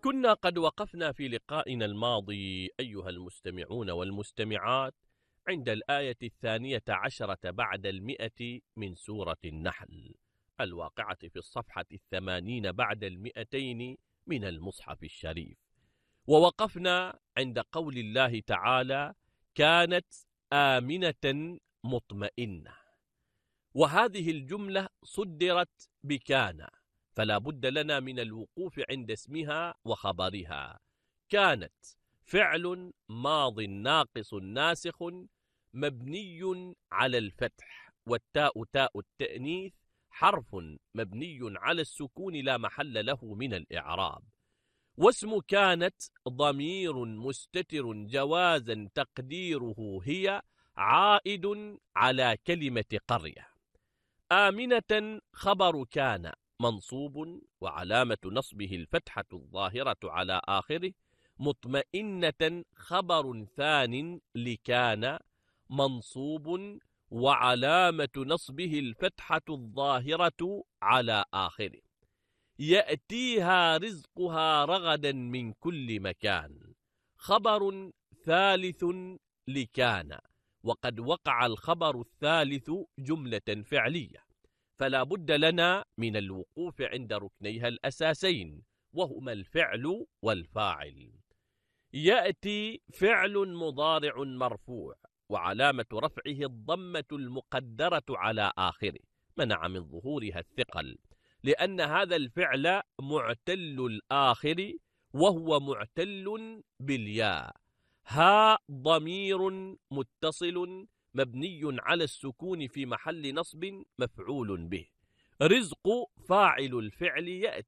كنا قد وقفنا في لقائنا الماضي أيها المستمعون والمستمعات عند الآية 12 بعد 100 من سورة النحل الواقعة في الصفحة 80 بعد 200 من المصحف الشريف. ووقفنا عند قول الله تعالى: كانت آمنة مطمئنة. وهذه الجملة صدرت بكان، فلا بد لنا من الوقوف عند اسمها وخبرها. كانت فعل ماض ناقص ناسخ مبني على الفتح، والتاء تاء التأنيث حرف مبني على السكون لا محل له من الإعراب. واسم كانت ضمير مستتر جوازا تقديره هي عائد على كلمة قرية. آمنة خبر كان منصوب وعلامة نصبه الفتحة الظاهرة على آخره. مطمئنة خبر ثان لكان منصوب وعلامة نصبه الفتحة الظاهرة على آخره. يأتيها رزقها رغدا من كل مكان خبر ثالث لكان، وقد وقع الخبر الثالث جملة فعلية، فلا بد لنا من الوقوف عند ركنيها الأساسين وهما الفعل والفاعل. يأتي فعل مضارع مرفوع وعلامة رفعه الضمة المقدرة على آخره منع من ظهورها الثقل، لأن هذا الفعل معتل الآخر وهو معتل بالياء. ها ضمير متصل مبني على السكون في محل نصب مفعول به. رزق فاعل الفعل يأتي